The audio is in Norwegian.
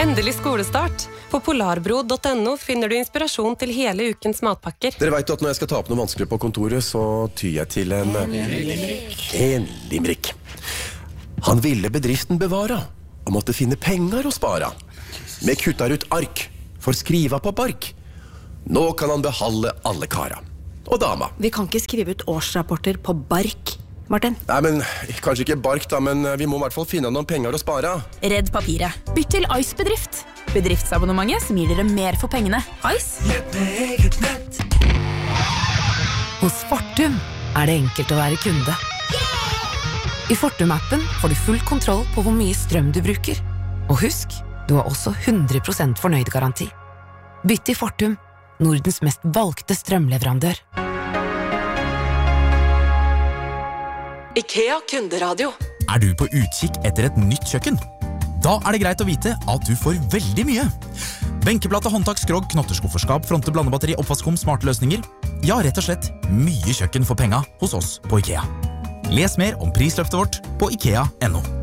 Endelig skolestart. På polarbro.no finner du inspirasjon til hele ukens matpakker. Dere vet at når jeg skal ta opp noe vanskelig på kontoret, så tyr jeg til en limerick. Han ville bedriften bevara, og måtte finne penger å spara. Med kuttar ut ark, for skriva på bark. Nå kan han behalde alle kara. Og dama. Vi kan ikke skrive ut årsrapporter på bark, Martin. Nei, men kanskje ikke bark da, men vi må i hvert fall finne noen penger å spare. Redd papiret. Bytt til Ice Bedrift. Bedriftsabonnementet som gir dere mer for pengene. Ice? Lett med eget nett. Hos Fortum det enkelt å være kunde. I Fortum-appen får du full kontroll på hvor mye strøm du bruker. Og husk, du har også 100% fornøyd-garanti. Bytt til Fortum, Nordens mest valgte strømleverandør. IKEA kunderadio. Du på utkikk etter et nytt kjøkken? Da det greit å vite at du får veldig mye. Benkeplate, håndtak, skrog, knotterskufferskap, fronte, blandebatteri, oppvaskum, smarte løsninger. Ja, rett og slett mye kjøkken for penga hos oss på IKEA. Les mer om prisløftet vårt på IKEA.no.